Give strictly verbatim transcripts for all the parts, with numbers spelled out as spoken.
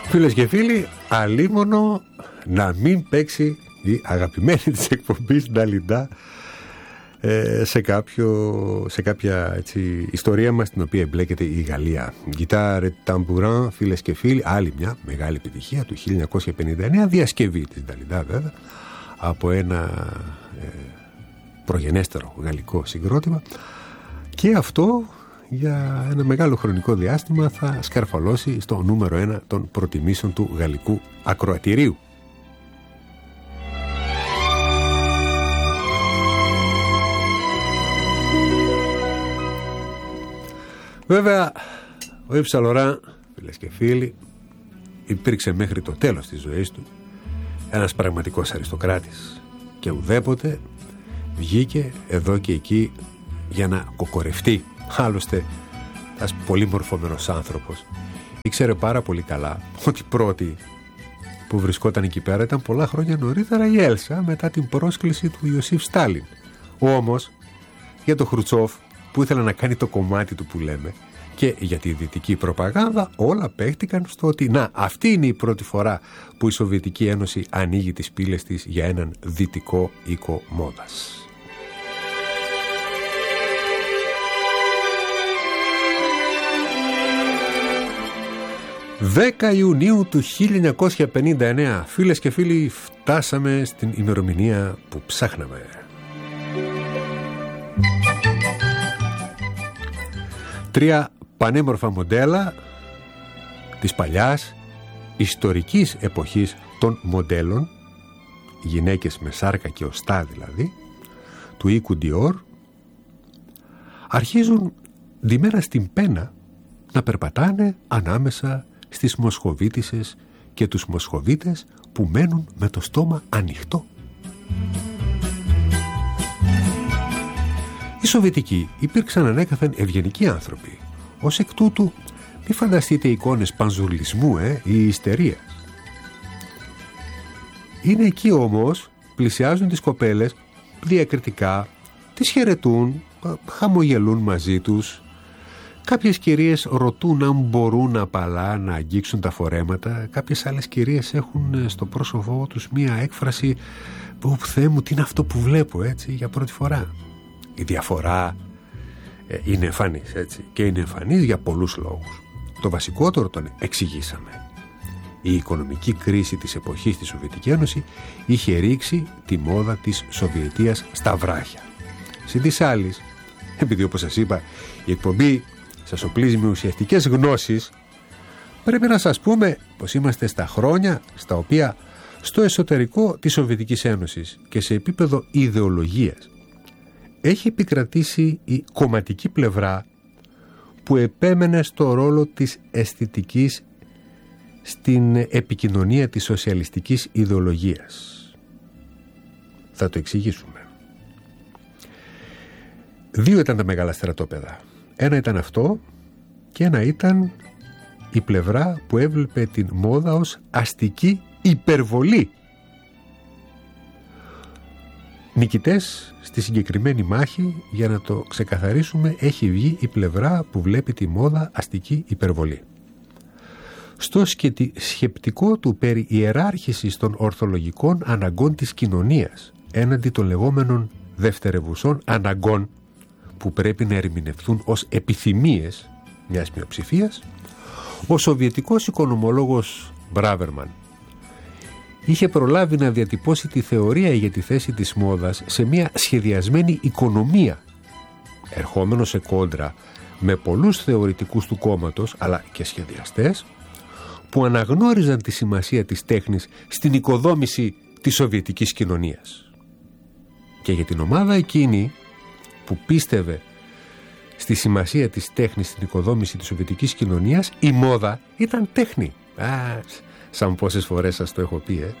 Φίλες και φίλοι, αλίμονο να μην παίξει η αγαπημένη της εκπομπής Νταλιντά ε, σε, κάποιο, σε κάποια έτσι, ιστορία μας την οποία εμπλέκεται η Γαλλία. Γκιτάρε ταμπουράν, φίλες και φίλοι, άλλη μια μεγάλη επιτυχία του χίλια εννιακόσια πενήντα εννέα, διασκευή της Νταλιντά βέβαια, από ένα ε, προγενέστερο γαλλικό συγκρότημα, και αυτό για ένα μεγάλο χρονικό διάστημα θα σκαρφαλώσει στο νούμερο ένα των προτιμήσεων του γαλλικού ακροατηρίου. Βέβαια, ο Ιβ Σαν Λοράν, φίλες και φίλοι, υπήρξε μέχρι το τέλος της ζωής του ένας πραγματικός αριστοκράτης και ουδέποτε βγήκε εδώ και εκεί για να κοκορευτεί. Άλλωστε, ένας πολύ μορφωμένος άνθρωπος ήξερε πάρα πολύ καλά ότι πρώτη που βρισκόταν εκεί πέρα ήταν πολλά χρόνια νωρίτερα η Έλσα, μετά την πρόσκληση του Ιωσήφ Στάλιν. Όμως, για το Χρουτσόφ που ήθελε να κάνει το κομμάτι του που λέμε, και για τη δυτική προπαγάνδα, όλα παίχτηκαν στο ότι να, αυτή είναι η πρώτη φορά που η Σοβιετική Ένωση ανοίγει τις πύλες της για έναν δυτικό οίκο μόδας. δέκα Ιουνίου του χίλια εννιακόσια πενήντα εννέα, φίλες και φίλοι, φτάσαμε στην ημερομηνία που ψάχναμε. Τρία πανέμορφα μοντέλα της παλιάς ιστορικής εποχής των μοντέλων, γυναίκες με σάρκα και οστά δηλαδή, του οίκου Dior, αρχίζουν ντυμένα στην πένα να περπατάνε ανάμεσα στις Μοσχοβίτισσες και τους Μοσχοβίτες που μένουν με το στόμα ανοιχτό. Οι Σοβιετικοί υπήρξαν ανέκαθεν ευγενικοί άνθρωποι. Ως εκ τούτου, μη φανταστείτε εικόνες πανζουρλισμού ε, ή ιστερίας. Είναι εκεί όμως, πλησιάζουν τις κοπέλες διακριτικά, τις χαιρετούν, χαμογελούν μαζί τους. Κάποιες κυρίες ρωτούν αν μπορούν απαλά να αγγίξουν τα φορέματα. Κάποιες άλλες κυρίες έχουν στο πρόσωπό τους μία έκφραση που, Θεέ μου, τι είναι αυτό που βλέπω έτσι για πρώτη φορά. Η διαφορά ε, είναι εμφανής, έτσι, και είναι εμφανής για πολλούς λόγους. Το βασικότερο τον εξηγήσαμε. Η οικονομική κρίση της εποχής της Σοβιετική Ένωση είχε ρίξει τη μόδα της Σοβιετίας στα βράχια. Συν της άλλης, επειδή όπως σας είπα η εκπομπή σας οπλίζει με ουσιαστικές γνώσεις, πρέπει να σας πούμε πως είμαστε στα χρόνια στα οποία στο εσωτερικό της Σοβιετικής Ένωσης και σε επίπεδο ιδεολογίας έχει επικρατήσει η κομματική πλευρά που επέμενε στο ρόλο της αισθητικής στην επικοινωνία της σοσιαλιστικής ιδεολογίας. Θα το εξηγήσουμε. Δύο ήταν τα μεγάλα στρατόπεδα. Ένα ήταν αυτό και ένα ήταν η πλευρά που έβλεπε την μόδα ως αστική υπερβολή. Νικητές στη συγκεκριμένη μάχη, για να το ξεκαθαρίσουμε, έχει βγει η πλευρά που βλέπει τη μόδα αστική υπερβολή. Στο σκεπτικό του περί ιεράρχησης των ορθολογικών αναγκών της κοινωνίας έναντι των λεγόμενων δευτερευουσών αναγκών που πρέπει να ερμηνευθούν ως επιθυμίες μιας μειοψηφίας, ο σοβιετικός οικονομολόγος Μπράβερμαν είχε προλάβει να διατυπώσει τη θεωρία για τη θέση της μόδας σε μια σχεδιασμένη οικονομία, ερχόμενο σε κόντρα με πολλούς θεωρητικούς του κόμματος αλλά και σχεδιαστές που αναγνώριζαν τη σημασία της τέχνης στην οικοδόμηση της σοβιετικής κοινωνίας. Και για την ομάδα εκείνη που πίστευε στη σημασία της τέχνης στην οικοδόμηση της σοβιετικής κοινωνίας, η μόδα ήταν τέχνη. Α, σαν πόσες φορές σας το έχω πει, ε.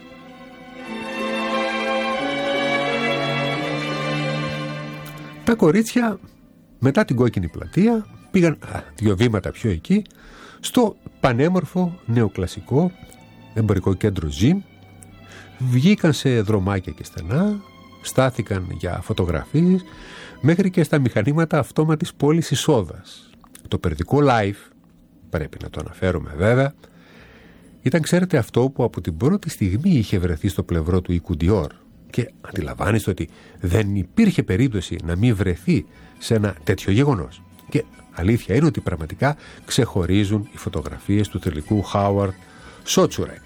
Τα κορίτσια μετά την Κόκκινη Πλατεία πήγαν α, δύο βήματα πιο εκεί στο πανέμορφο νεοκλασικό εμπορικό κέντρο Ζιμ, βγήκαν σε δρομάκια και στενά, στάθηκαν για φωτογραφίες, μέχρι και στα μηχανήματα αυτόματης πώλησης σόδας. Το περδικό Life, πρέπει να το αναφέρουμε βέβαια, Ήταν, ξέρετε, αυτό που από την πρώτη στιγμή είχε βρεθεί στο πλευρό του οίκου Dior. Και αντιλαμβάνεστε ότι δεν υπήρχε περίπτωση να μην βρεθεί σε ένα τέτοιο γεγονός. Και αλήθεια είναι ότι πραγματικά ξεχωρίζουν οι φωτογραφίες του τελικού Χάουαρντ Σότσουρεκ.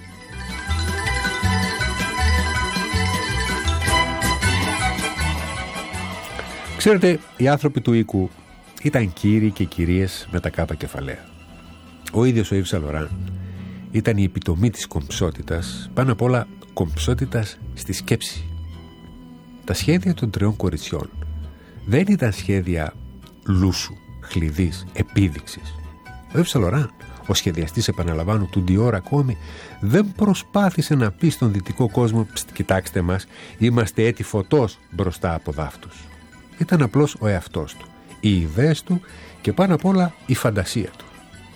Ξέρετε, οι άνθρωποι του οίκου ήταν κύριοι και κυρίες με τα κάπα κεφαλαία. Ο ίδιος ο Ιβ Σεν Λοράν ήταν η επιτομή της κομψότητας, πάνω απ' όλα κομψότητας στη σκέψη. Τα σχέδια των τριών κοριτσιών δεν ήταν σχέδια λούσου, χλειδής, επίδειξης. Ο Ιβ Σεν Λοράν, ο σχεδιαστής, επαναλαμβάνω, του Dior ακόμη, δεν προσπάθησε να πει στον δυτικό κόσμο «Κοιτάξτε μας, είμαστε έτη φωτός μπροστά από δάφτους». Ήταν απλώς ο εαυτός του, οι ιδέες του και πάνω απ' όλα η φαντασία του.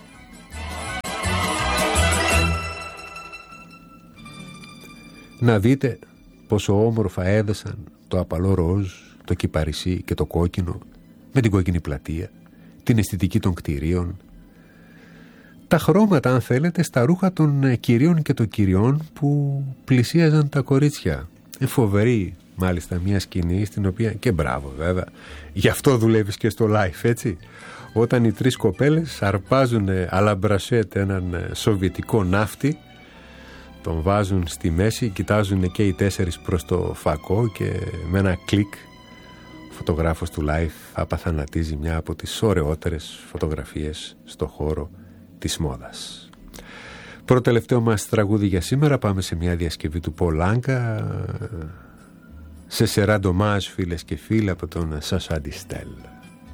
Να δείτε πόσο όμορφα έδεσαν το απαλό ροζ, το κυπαρισί και το κόκκινο με την κόκκινη πλατεία, την αισθητική των κτηρίων, τα χρώματα, αν θέλετε, στα ρούχα των κυρίων και των κυριών που πλησίαζαν τα κορίτσια. Ε, φοβερή μάλιστα μια σκηνή στην οποία, και μπράβο βέβαια, γι' αυτό δουλεύεις και στο live, έτσι, όταν οι τρεις κοπέλες αρπάζουν αλαμπρασέτ έναν σοβιετικό ναύτη, τον βάζουν στη μέση, κοιτάζουν και οι τέσσερις προς το φακό και με ένα κλικ ο φωτογράφος του live απαθανατίζει μια από τις ωραιότερες φωτογραφίες στο χώρο της μόδας. Πρώτο τελευταίο μας τραγούδι για σήμερα, πάμε σε μια διασκευή του Πολ Anka, σε σερά ντομάζ, φίλες και φίλοι, από τον Σάσα Ντιστέλ.